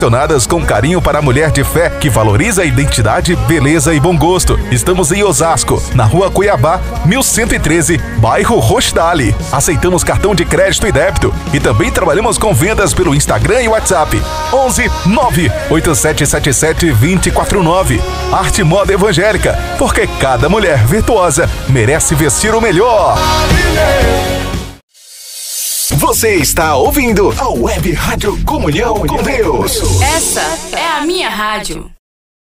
Donadas com carinho para a mulher de fé que valoriza a identidade, beleza e bom gosto. Estamos em Osasco, na Rua Cuiabá, 1113, bairro Rochdale. Aceitamos cartão de crédito e débito e também trabalhamos com vendas pelo Instagram e WhatsApp. 11 98777 2049. Arte Moda Evangélica, porque cada mulher virtuosa merece vestir o melhor. Você está ouvindo a Web Rádio Comunhão com Deus. Essa é a minha rádio.